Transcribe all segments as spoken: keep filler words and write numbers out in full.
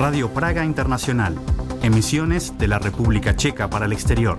Radio Praga Internacional. Emisiones de la República Checa para el exterior.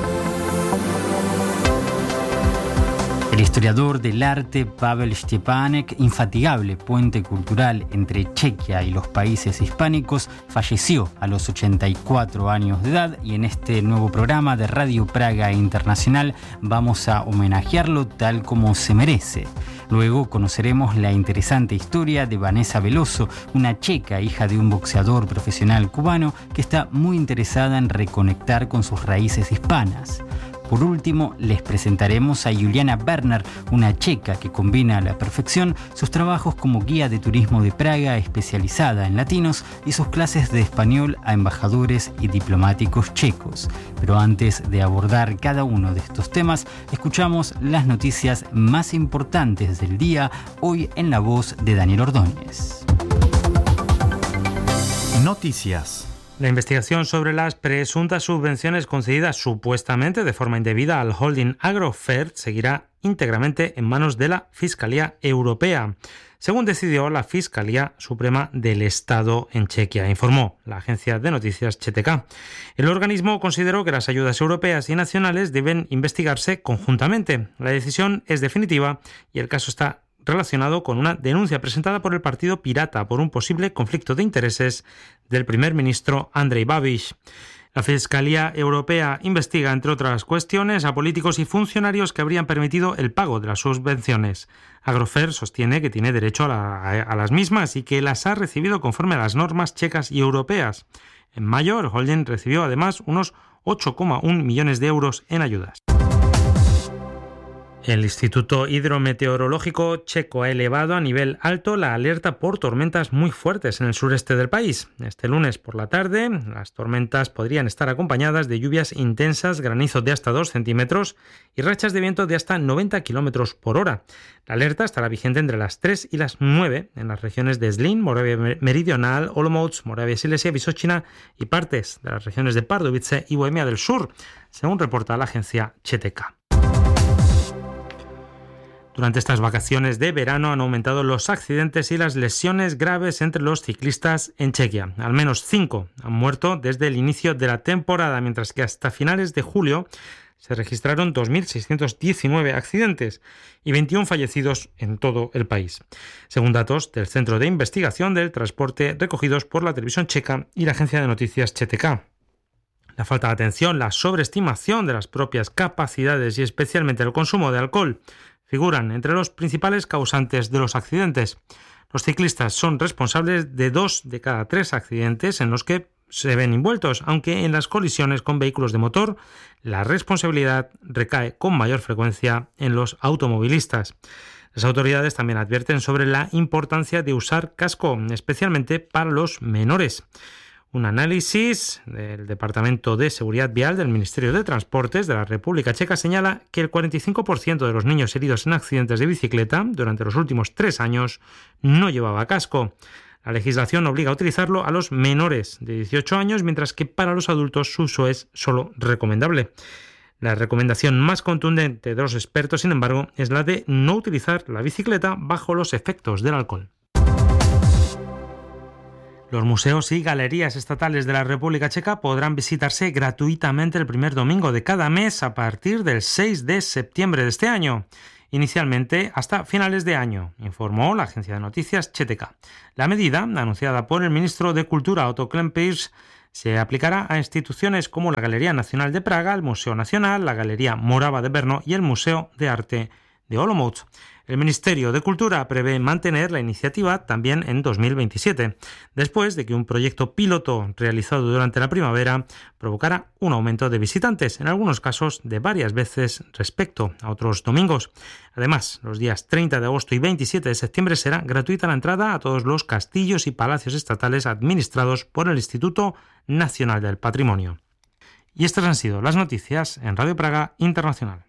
El historiador del arte Pavel Štěpánek, infatigable puente cultural entre Chequia y los países hispánicos, falleció a los ochenta y cuatro años de edad, y en este nuevo programa de Radio Praga Internacional vamos a homenajearlo tal como se merece. Luego conoceremos la interesante historia de Vanessa Veloso, una checa hija de un boxeador profesional cubano que está muy interesada en reconectar con sus raíces hispanas. Por último, les presentaremos a Juliana Werner, una checa que combina a la perfección sus trabajos como guía de turismo de Praga especializada en latinos y sus clases de español a embajadores y diplomáticos checos. Pero antes de abordar cada uno de estos temas, escuchamos las noticias más importantes del día, hoy en la voz de Daniel Ordóñez. Noticias. La investigación sobre las presuntas subvenciones concedidas supuestamente de forma indebida al holding Agrofert seguirá íntegramente en manos de la Fiscalía Europea, según decidió la Fiscalía Suprema del Estado en Chequia, informó la agencia de noticias C T K. El organismo consideró que las ayudas europeas y nacionales deben investigarse conjuntamente. La decisión es definitiva y el caso está relacionado con una denuncia presentada por el Partido Pirata por un posible conflicto de intereses del primer ministro Andrej Babiš. La Fiscalía Europea investiga, entre otras cuestiones, a políticos y funcionarios que habrían permitido el pago de las subvenciones. Agrofert sostiene que tiene derecho a, la, a las mismas y que las ha recibido conforme a las normas checas y europeas. En mayo, el holding recibió además unos ocho coma uno millones de euros en ayudas. El Instituto Hidrometeorológico checo ha elevado a nivel alto la alerta por tormentas muy fuertes en el sureste del país. Este lunes por la tarde, las tormentas podrían estar acompañadas de lluvias intensas, granizo de hasta dos centímetros y rachas de viento de hasta noventa kilómetros por hora. La alerta estará vigente entre las tres y las nueve en las regiones de Zlín, Moravia Meridional, Olomouc, Moravia Silesia, Vysočina y partes de las regiones de Pardubice y Bohemia del Sur, según reporta la agencia C T K. Durante estas vacaciones de verano han aumentado los accidentes y las lesiones graves entre los ciclistas en Chequia. Al menos cinco han muerto desde el inicio de la temporada, mientras que hasta finales de julio se registraron dos mil seiscientos diecinueve accidentes y veintiún fallecidos en todo el país, según datos del Centro de Investigación del Transporte recogidos por la televisión checa y la agencia de noticias C T K. La falta de atención, la sobreestimación de las propias capacidades y especialmente el consumo de alcohol figuran entre los principales causantes de los accidentes. Los ciclistas son responsables de dos de cada tres accidentes en los que se ven envueltos, aunque en las colisiones con vehículos de motor la responsabilidad recae con mayor frecuencia en los automovilistas. Las autoridades también advierten sobre la importancia de usar casco, especialmente para los menores. Un análisis del Departamento de Seguridad Vial del Ministerio de Transportes de la República Checa señala que el cuarenta y cinco por ciento de los niños heridos en accidentes de bicicleta durante los últimos tres años no llevaba casco. La legislación obliga a utilizarlo a los menores de dieciocho años, mientras que para los adultos su uso es solo recomendable. La recomendación más contundente de los expertos, sin embargo, es la de no utilizar la bicicleta bajo los efectos del alcohol. Los museos y galerías estatales de la República Checa podrán visitarse gratuitamente el primer domingo de cada mes a partir del seis de septiembre de este año, inicialmente hasta finales de año, informó la agencia de noticias C T K. La medida, anunciada por el ministro de Cultura Otto Klempeers, se aplicará a instituciones como la Galería Nacional de Praga, el Museo Nacional, la Galería Morava de Brno y el Museo de Arte de Olomouc. El Ministerio de Cultura prevé mantener la iniciativa también en dos mil veintisiete, después de que un proyecto piloto realizado durante la primavera provocara un aumento de visitantes, en algunos casos de varias veces respecto a otros domingos. Además, los días treinta de agosto y veintisiete de septiembre será gratuita la entrada a todos los castillos y palacios estatales administrados por el Instituto Nacional del Patrimonio. Y estas han sido las noticias en Radio Praga Internacional.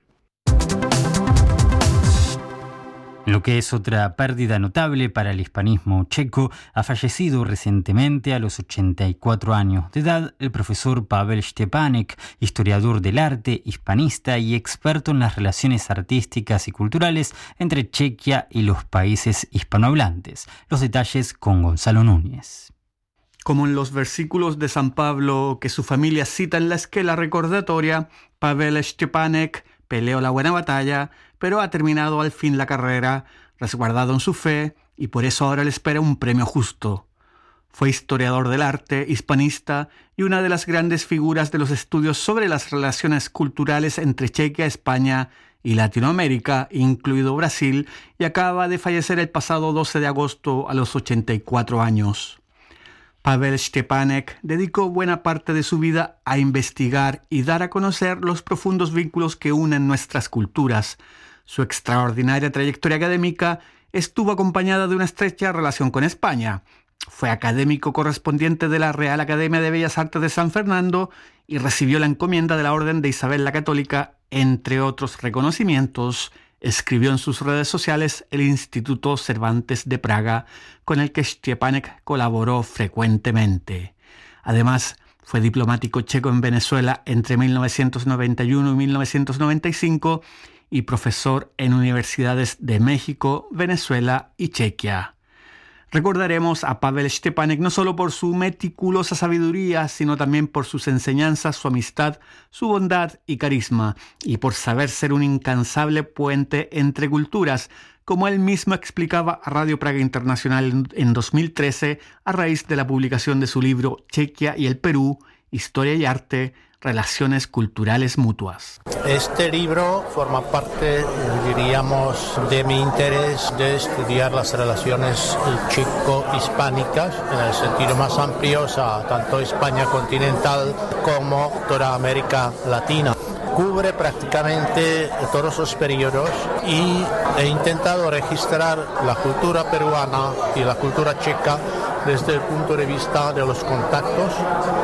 Lo que es otra pérdida notable para el hispanismo checo, ha fallecido recientemente a los ochenta y cuatro años de edad el profesor Pavel Štěpánek, historiador del arte, hispanista y experto en las relaciones artísticas y culturales entre Chequia y los países hispanohablantes. Los detalles con Gonzalo Núñez. Como en los versículos de San Pablo que su familia cita en la esquela recordatoria, Pavel Stepanek peleó la buena batalla, pero ha terminado al fin la carrera, resguardado en su fe, y por eso ahora le espera un premio justo. Fue historiador del arte, hispanista y una de las grandes figuras de los estudios sobre las relaciones culturales entre Chequia, España y Latinoamérica, incluido Brasil, y acaba de fallecer el pasado doce de agosto a los ochenta y cuatro años. Pavel Stepanek dedicó buena parte de su vida a investigar y dar a conocer los profundos vínculos que unen nuestras culturas. Su extraordinaria trayectoria académica estuvo acompañada de una estrecha relación con España. Fue académico correspondiente de la Real Academia de Bellas Artes de San Fernando y recibió la encomienda de la Orden de Isabel la Católica, entre otros reconocimientos. Escribió en sus redes sociales el Instituto Cervantes de Praga, con el que Stepanek colaboró frecuentemente. Además, fue diplomático checo en Venezuela entre mil novecientos noventa y uno y mil novecientos noventa y cinco y profesor en universidades de México, Venezuela y Chequia. Recordaremos a Pavel Stepanek no solo por su meticulosa sabiduría, sino también por sus enseñanzas, su amistad, su bondad y carisma, y por saber ser un incansable puente entre culturas, como él mismo explicaba a Radio Praga Internacional en dos mil trece a raíz de la publicación de su libro Chequia y el Perú, Historia y Arte, Relaciones Culturales Mutuas. Este libro forma parte, diríamos, de mi interés de estudiar las relaciones checo-hispánicas en el sentido más amplio, o sea, tanto España continental como toda América Latina. Cubre prácticamente todos los periodos y he intentado registrar la cultura peruana y la cultura checa desde el punto de vista de los contactos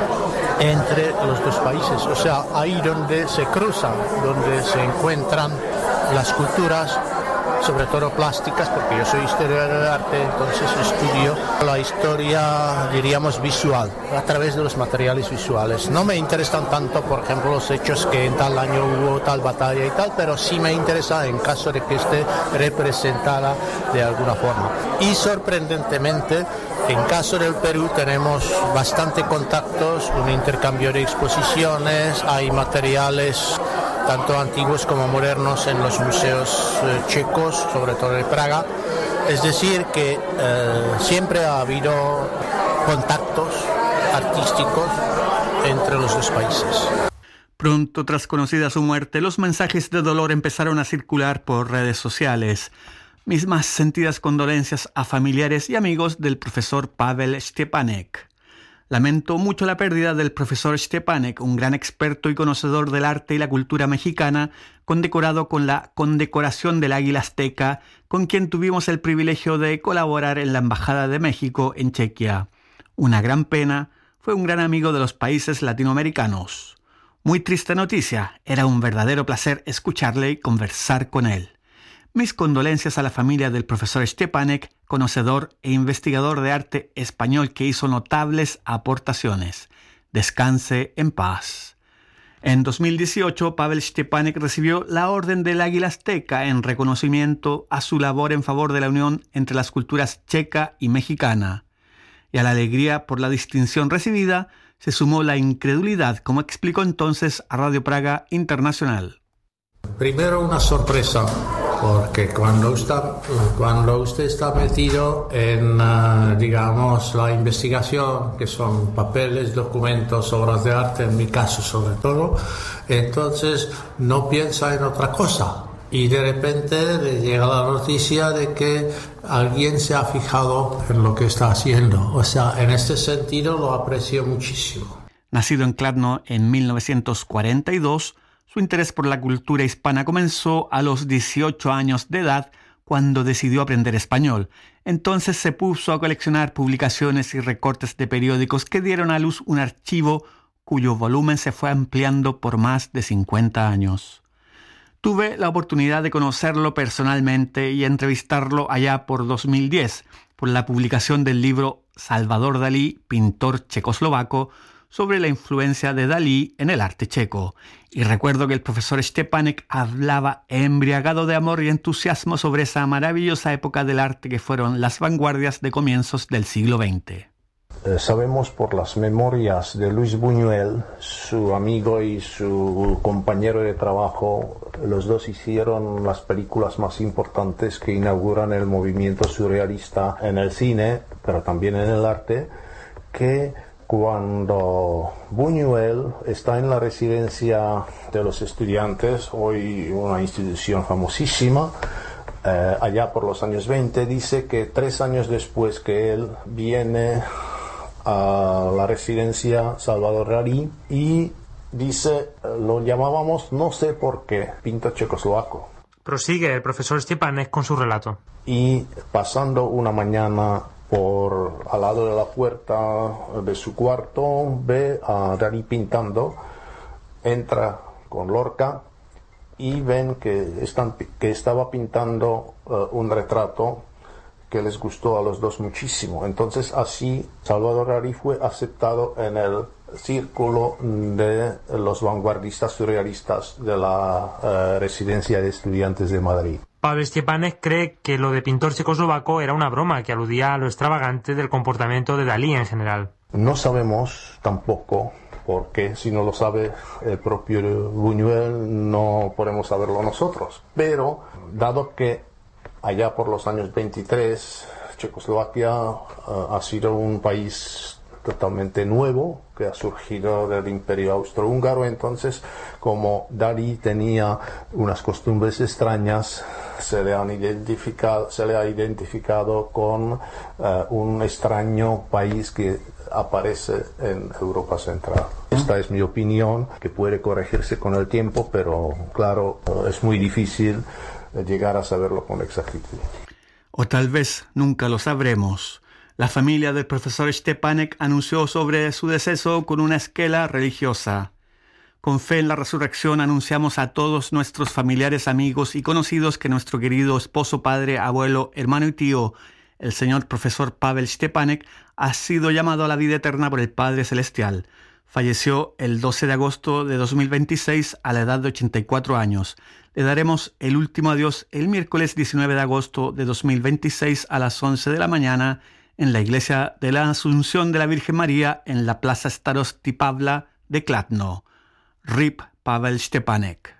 entre los dos países, o sea, ahí donde se cruzan, donde se encuentran las culturas, sobre todo plásticas, porque yo soy historiador del arte, entonces estudio la historia, diríamos, visual, a través de los materiales visuales. No me interesan tanto, por ejemplo, los hechos que en tal año hubo tal batalla y tal, pero sí me interesa en caso de que esté representada de alguna forma. Y sorprendentemente, en caso del Perú tenemos bastante contactos, un intercambio de exposiciones, hay materiales tanto antiguos como modernos en los museos eh, checos, sobre todo de Praga. Es decir, que eh, siempre ha habido contactos artísticos entre los dos países. Pronto tras conocida su muerte, los mensajes de dolor empezaron a circular por redes sociales. Mis más sentidas condolencias a familiares y amigos del profesor Pavel Stepanek. Lamento mucho la pérdida del profesor Stepanek, un gran experto y conocedor del arte y la cultura mexicana, condecorado con la condecoración del Águila Azteca, con quien tuvimos el privilegio de colaborar en la Embajada de México en Chequia. Una gran pena, fue un gran amigo de los países latinoamericanos. Muy triste noticia, era un verdadero placer escucharle y conversar con él. Mis condolencias a la familia del profesor Stepanek, conocedor e investigador de arte español que hizo notables aportaciones. Descanse en paz. En dos mil dieciocho, Pavel Stepanek recibió la Orden del Águila Azteca en reconocimiento a su labor en favor de la unión entre las culturas checa y mexicana. Y a la alegría por la distinción recibida se sumó la incredulidad, como explicó entonces a Radio Praga Internacional. Primero una sorpresa, porque cuando usted, cuando usted está metido en, uh, digamos, la investigación, que son papeles, documentos, obras de arte, en mi caso sobre todo, entonces no piensa en otra cosa. Y de repente le llega la noticia de que alguien se ha fijado en lo que está haciendo. O sea, en este sentido lo aprecio muchísimo. Nacido en Kladno en mil novecientos cuarenta y dos, su interés por la cultura hispana comenzó a los dieciocho años de edad, cuando decidió aprender español. Entonces se puso a coleccionar publicaciones y recortes de periódicos que dieron a luz un archivo cuyo volumen se fue ampliando por más de cincuenta años. Tuve la oportunidad de conocerlo personalmente y entrevistarlo allá por dos mil diez, por la publicación del libro Salvador Dalí, pintor checoslovaco, sobre la influencia de Dalí en el arte checo. Y recuerdo que el profesor Stepanek hablaba embriagado de amor y entusiasmo sobre esa maravillosa época del arte que fueron las vanguardias de comienzos del siglo veinte. Eh, sabemos por las memorias de Luis Buñuel, su amigo y su compañero de trabajo, los dos hicieron las películas más importantes que inauguran el movimiento surrealista en el cine, pero también en el arte, que cuando Buñuel está en la residencia de los estudiantes, hoy una institución famosísima, eh, allá por los años veinte, dice que tres años después que él viene a la residencia Salvador Dalí y dice, lo llamábamos no sé por qué, pintor checoslovaco. Prosigue el profesor Štěpánek con su relato. Y pasando una mañana por al lado de la puerta de su cuarto, ve a Dalí pintando, entra con Lorca y ven que, están, que estaba pintando uh, un retrato que les gustó a los dos muchísimo. Entonces así Salvador Dalí fue aceptado en el círculo de los vanguardistas surrealistas de la uh, residencia de estudiantes de Madrid. Pavel Štěpánek cree que lo de pintor checoslovaco era una broma que aludía a lo extravagante del comportamiento de Dalí en general. No sabemos tampoco, porque si no lo sabe el propio Buñuel, no podemos saberlo nosotros. Pero, dado que allá por los años veintitrés, Checoslovaquia uh, ha sido un país totalmente nuevo, que ha surgido del Imperio Austrohúngaro, entonces, como Dalí tenía unas costumbres extrañas, se le, han identificado, se le ha identificado con uh, un extraño país que aparece en Europa Central. Esta es mi opinión, que puede corregirse con el tiempo, pero claro, es muy difícil llegar a saberlo con exactitud. O tal vez nunca lo sabremos. La familia del profesor Štěpánek anunció sobre su deceso con una esquela religiosa. Con fe en la resurrección anunciamos a todos nuestros familiares, amigos y conocidos que nuestro querido esposo, padre, abuelo, hermano y tío, el señor profesor Pavel Štěpánek, ha sido llamado a la vida eterna por el Padre Celestial. Falleció el doce de agosto de dos mil veintiséis a la edad de ochenta y cuatro años. Le daremos el último adiós el miércoles diecinueve de agosto de dos mil veintiséis a las once de la mañana en la iglesia de la Asunción de la Virgen María en la Plaza Starosti Pavla de Kladno. R I P Pavel Štěpánek.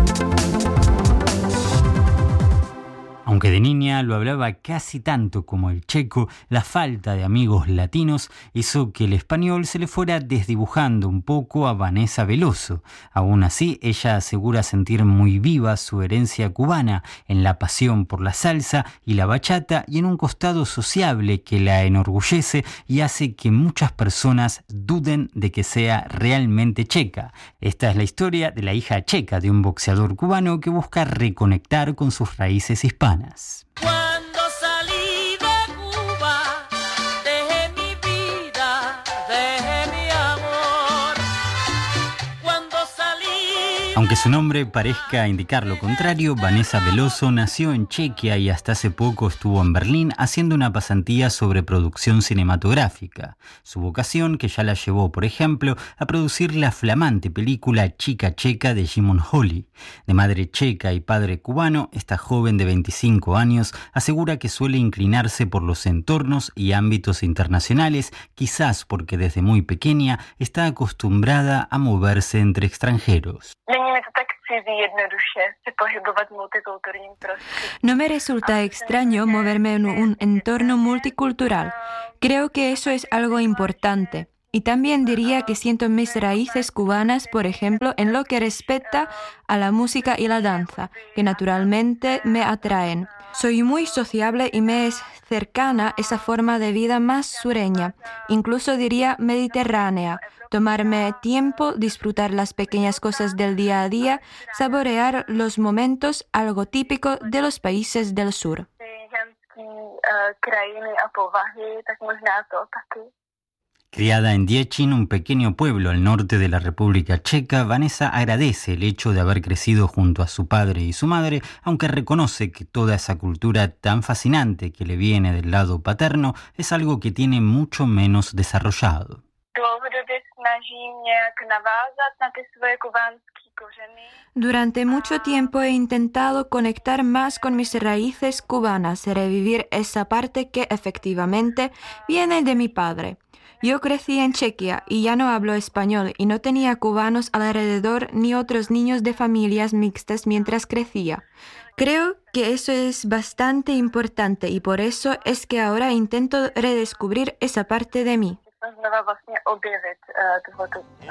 Aunque de niña lo hablaba casi tanto como el checo, la falta de amigos latinos hizo que el español se le fuera desdibujando un poco a Vanessa Veloso. Aún así, ella asegura sentir muy viva su herencia cubana en la pasión por la salsa y la bachata y en un costado sociable que la enorgullece y hace que muchas personas duden de que sea realmente checa. Esta es la historia de la hija checa de un boxeador cubano que busca reconectar con sus raíces hispanas. Cuando salí de Cuba, dejé mi vida, dejé mi amor. Cuando salí... Aunque su nombre parezca indicar lo contrario, Vanessa Veloso nació en Chequia y hasta hace poco estuvo en Berlín haciendo una pasantía sobre producción cinematográfica. Su vocación, que ya la llevó, por ejemplo, a producir la flamante película Chica Checa de Jimon Holly. De madre checa y padre cubano, esta joven de veinticinco años asegura que suele inclinarse por los entornos y ámbitos internacionales, quizás porque desde muy pequeña está acostumbrada a moverse entre extranjeros. No me resulta extraño moverme en un entorno multicultural. Creo que eso es algo importante. Y también diría que siento mis raíces cubanas, por ejemplo, en lo que respecta a la música y la danza, que naturalmente me atraen. Soy muy sociable y me es cercana esa forma de vida más sureña, incluso diría mediterránea. Tomarme tiempo, disfrutar las pequeñas cosas del día a día, saborear los momentos, algo típico de los países del sur. Criada en Děčín, un pequeño pueblo al norte de la República Checa, Vanessa agradece el hecho de haber crecido junto a su padre y su madre, aunque reconoce que toda esa cultura tan fascinante que le viene del lado paterno es algo que tiene mucho menos desarrollado. Durante mucho tiempo he intentado conectar más con mis raíces cubanas, revivir esa parte que efectivamente viene de mi padre. Yo crecí en Chequia y ya no hablo español y no tenía cubanos alrededor ni otros niños de familias mixtas mientras crecía. Creo que eso es bastante importante y por eso es que ahora intento redescubrir esa parte de mí.